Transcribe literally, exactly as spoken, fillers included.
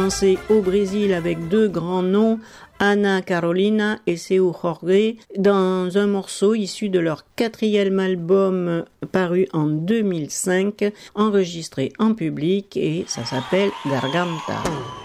C'est au Brésil avec deux grands noms, Ana Carolina et Seu Jorge, dans un morceau issu de leur quatrième album paru en deux mille cinq, enregistré en public, et ça s'appelle Garganta.